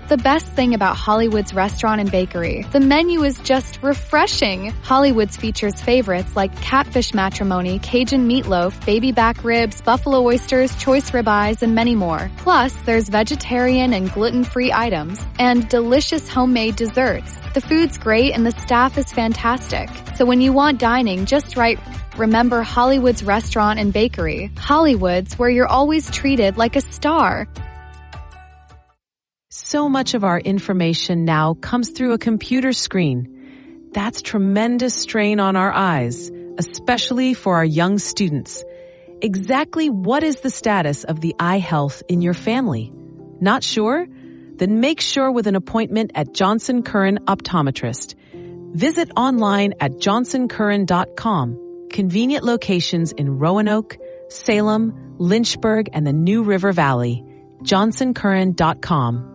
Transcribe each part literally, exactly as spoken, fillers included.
the best thing about Hollywood's Restaurant and Bakery. The menu is just refreshing. Hollywood's features favorites like catfish matrimony, Cajun meatloaf, baby back ribs, buffalo oysters, choice ribeyes, and many more. Plus, there's vegetarian and gluten-free items and delicious homemade desserts. The food's great and the staff is fantastic. So when you want dining just right, remember Hollywood's Restaurant and Bakery. Hollywood's, where you're always treated like a star. So much of our information now comes through a computer screen. That's tremendous strain on our eyes, especially for our young students. Exactly what is the status of the eye health in your family? Not sure? Then make sure with an appointment at Johnson Curran Optometrist. Visit online at johnson curran dot com. Convenient locations in Roanoke, Salem, Lynchburg, and the New River Valley. johnson curran dot com.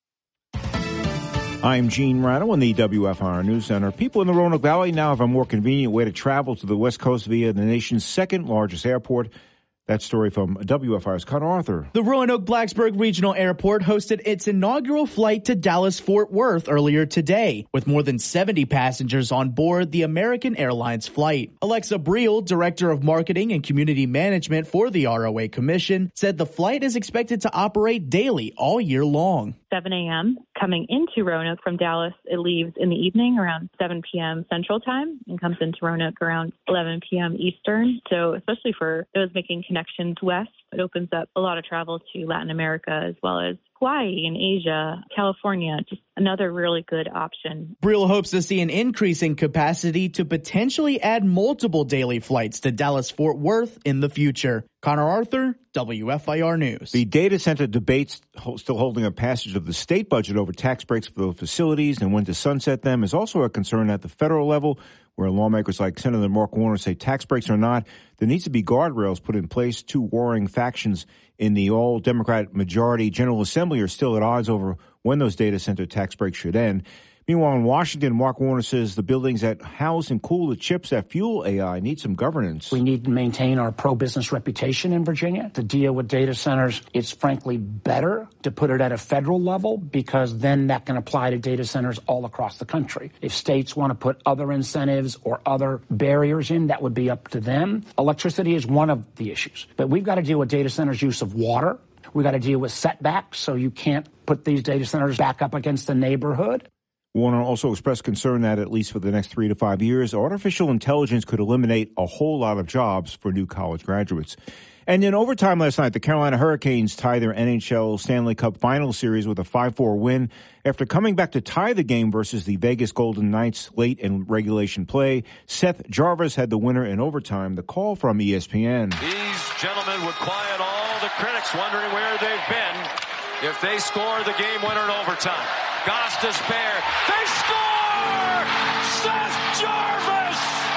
I'm Gene Rado in the W F I R News Center. People in the Roanoke Valley now have a more convenient way to travel to the West Coast via the nation's second largest airport. That story from W F I R's Connor Arthur. The Roanoke-Blacksburg Regional Airport hosted its inaugural flight to Dallas-Fort Worth earlier today, with more than seventy passengers on board the American Airlines flight. Alexa Briel, Director of Marketing and Community Management for the R O A Commission, said the flight is expected to operate daily all year long. seven a.m. coming into Roanoke from Dallas. It leaves in the evening around seven p.m. Central Time and comes into Roanoke around eleven p.m. Eastern. So especially for those making connections west, it opens up a lot of travel to Latin America as well as Hawaii and Asia, California, just another really good option. Briel hopes to see an increase in capacity to potentially add multiple daily flights to Dallas-Fort Worth in the future. Connor Arthur, W F I R News. The data center debates still holding up passage of the state budget over tax breaks for the facilities and when to sunset them is also a concern at the federal level, where lawmakers like Senator Mark Warner say tax breaks or not, there needs to be guardrails put in place. Two warring factions in the all-Democrat majority General Assembly are still at odds over when those data center tax breaks should end. Meanwhile, in Washington, Mark Warner says the buildings that house and cool the chips that fuel A I need some governance. We need to maintain our pro-business reputation in Virginia. To deal with data centers, it's frankly better to put it at a federal level because then that can apply to data centers all across the country. If states want to put other incentives or other barriers in, that would be up to them. Electricity is one of the issues. But we've got to deal with data centers' use of water. We've got to deal with setbacks, so you can't put these data centers back up against the neighborhood. Warner also expressed concern that, at least for the next three to five years, artificial intelligence could eliminate a whole lot of jobs for new college graduates. And in overtime last night, the Carolina Hurricanes tied their N H L Stanley Cup Final Series with a five four win after coming back to tie the game versus the Vegas Golden Knights late in regulation play. Seth Jarvis had the winner in overtime. The call from E S P N. These gentlemen would quiet all the critics wondering where they've been if they score the game winner in overtime. Goss to spare. They score! Seth Jarvis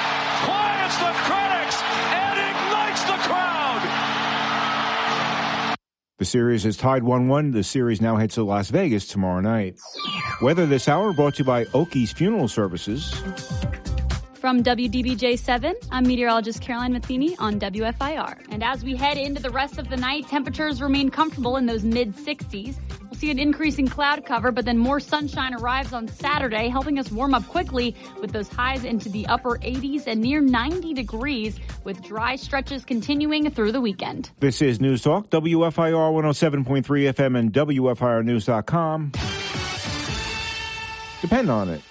quiets the critics and ignites the crowd. The series is tied one one. The series now heads to Las Vegas tomorrow night. Weather this hour brought to you by Okies Funeral Services. From W D B J seven, I'm meteorologist Caroline Matheny on W F I R. And as we head into the rest of the night, temperatures remain comfortable in those mid sixties. We'll see an increase in cloud cover, but then more sunshine arrives on Saturday, helping us warm up quickly with those highs into the upper eighties and near ninety degrees, with dry stretches continuing through the weekend. This is News Talk, W F I R one oh seven point three F M and W F I R news dot com. Depend on it.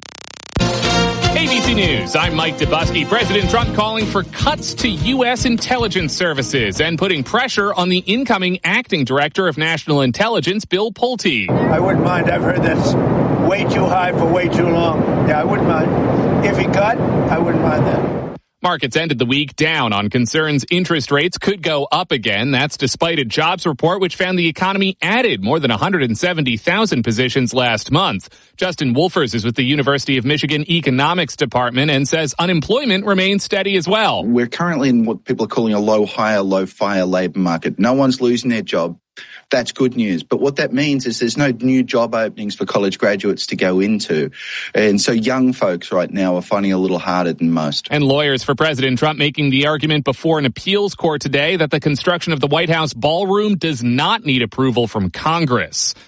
A B C News, I'm Mike DeBusky. President Trump calling for cuts to U S intelligence services and putting pressure on the incoming acting director of national intelligence, Bill Pulte. I wouldn't mind. I've heard that's way too high for way too long. Yeah, I wouldn't mind. If he cut, I wouldn't mind that. Markets ended the week down on concerns interest rates could go up again. That's despite a jobs report which found the economy added more than one hundred seventy thousand positions last month. Justin Wolfers is with the University of Michigan Economics Department and says unemployment remains steady as well. We're currently in what people are calling a low hire, low fire labor market. No one's losing their job. That's good news. But what that means is there's no new job openings for college graduates to go into. And so young folks right now are finding it a little harder than most. And lawyers for President Trump making the argument before an appeals court today that the construction of the White House ballroom does not need approval from Congress.